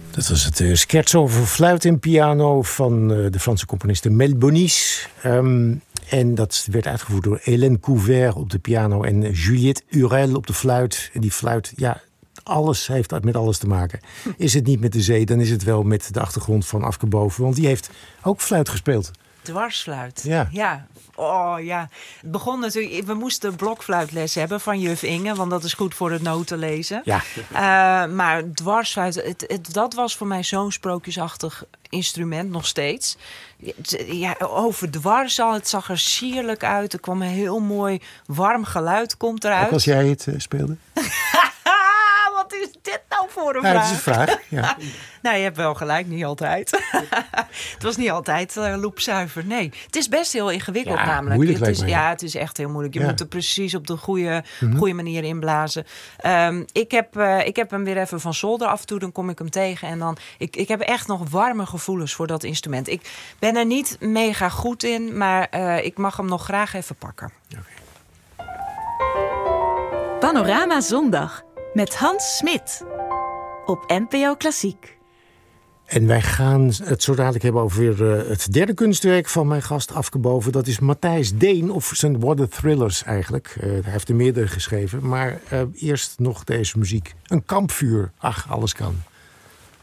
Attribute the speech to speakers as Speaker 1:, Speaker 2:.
Speaker 1: Dat was het scherzo voor fluit en piano van de Franse componiste Mel Bonis. En dat werd uitgevoerd door Hélène Couvert op de piano en Juliette Hurel op de fluit. En die fluit, ja, alles heeft met alles te maken. Is het niet met de zee, dan is het wel met de achtergrond van Afke Boven. Want die heeft ook fluit gespeeld.
Speaker 2: Dwarsfluit.
Speaker 1: Ja.
Speaker 2: Oh ja. Het begon natuurlijk. We moesten blokfluitles hebben van juf Inge, want dat is goed voor het noten lezen.
Speaker 1: Ja.
Speaker 2: Maar dwarsfluit, dat was voor mij zo'n sprookjesachtig instrument nog steeds. Ja, overdwars al. Het zag er sierlijk uit. Er kwam een heel mooi warm geluid komt eruit.
Speaker 1: Ook als jij het speelde?
Speaker 2: Wat is dit nou voor een
Speaker 1: Ja,
Speaker 2: vraag?
Speaker 1: dat is een vraag. Ja.
Speaker 2: Nou, je hebt wel gelijk, niet altijd. Het was niet altijd loepzuiver. Nee, het is best heel ingewikkeld namelijk.
Speaker 1: Moeilijk lijkt me.
Speaker 2: Het is echt heel moeilijk. Je moet er precies op de goede manier inblazen. Ik heb hem weer even van zolder af en toe. Dan kom ik hem tegen. En dan, ik heb echt nog warme gevoelens voor dat instrument. Ik ben er niet mega goed in. Maar ik mag hem nog graag even pakken.
Speaker 1: Okay.
Speaker 3: Panorama Zondag met Hans Smit op NPO Klassiek.
Speaker 1: En wij gaan het zo dadelijk hebben over het derde kunstwerk van mijn gast Afke Boven. Dat is Matthijs Deen, of zijn What a Thrillers eigenlijk. Hij heeft er meerdere geschreven. Maar eerst nog deze muziek. Een kampvuur. Ach, alles kan.